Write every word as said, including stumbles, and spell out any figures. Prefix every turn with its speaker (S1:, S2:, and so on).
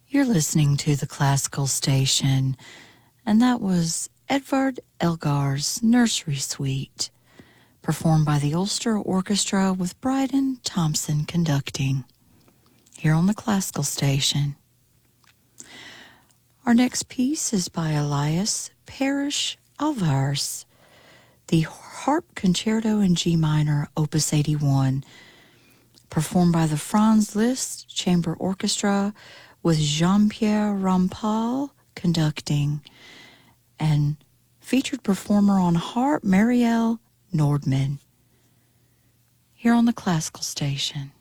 S1: You're listening to the Classical Station, and that was Edvard Elgar's Nursery Suite, performed by the Ulster Orchestra with Bryden Thompson conducting, here on the Classical Station. Our next piece is by Elias Parrish Alvarez, the Harp Concerto in G minor, Opus eighty-one, performed by the Franz Liszt Chamber Orchestra with Jean-Pierre Rampal conducting, and featured performer on harp Marielle Nordman, here on the Classical Station.